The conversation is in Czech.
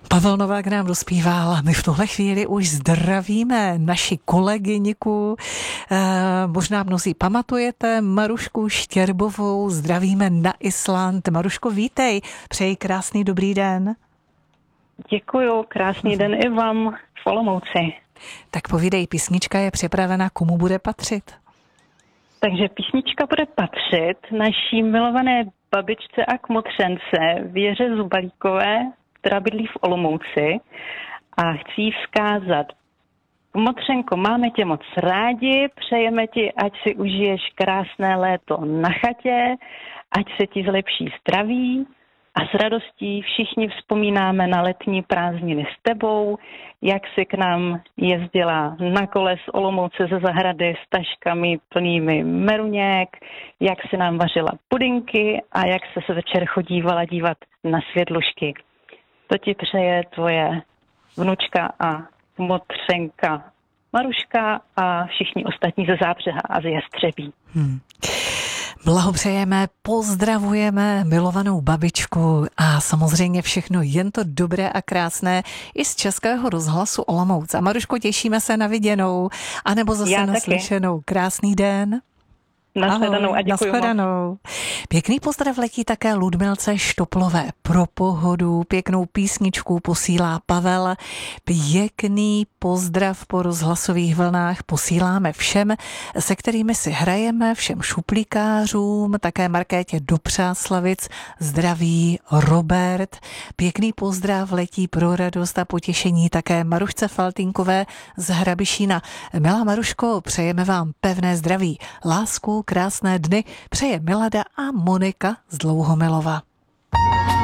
Pavel Novák nám dospíval a my v tuhle chvíli už zdravíme naši kolegyniku. Možná mnozí pamatujete Marušku Štěrbovou, zdravíme na Island. Maruško, vítej, přeji krásný dobrý den. Děkuju, krásný den i vám v Olomouci. Tak povídej, písnička je připravena, komu bude patřit? Takže písnička bude patřit naší milované babičce a kmotřence Věře Zubalíkové, která bydlí v Olomouci, a chci jí vzkázat: Kmotřenko, máme tě moc rádi, přejeme ti, ať si užiješ krásné léto na chatě, ať se ti zlepší zdraví a s radostí všichni vzpomínáme na letní prázdniny s tebou, jak si k nám jezdila na kole z Olomouce ze zahrady s taškami plnými meruněk, jak si nám vařila pudinky a jak se večer chodívala dívat na světlušky. To ti přeje tvoje vnučka a kmotřenka Maruška a všichni ostatní ze Zábřeha a ze Jestřebí. Blahopřejeme, pozdravujeme milovanou babičku a samozřejmě všechno jen to dobré a krásné i z Českého rozhlasu Olomouc. A Maruško, těšíme se na viděnou, anebo zase naslyšenou. Krásný den. Nashledanou a děkuji moc. Pěkný pozdrav letí také Ludmilce Štoplové. Pro pohodu pěknou písničku posílá Pavel. Pěkný pozdrav po rozhlasových vlnách posíláme všem, se kterými si hrajeme, všem šuplíkářům, také Markétě do Přáslavic. Zdraví Robert. Pěkný pozdrav letí pro radost a potěšení také Marušce Faltýnkové z Hrabišína. Milá Maruško, přejeme vám pevné zdraví, lásku, krásné dny přeje Milada a Monika z Dlouhomilova.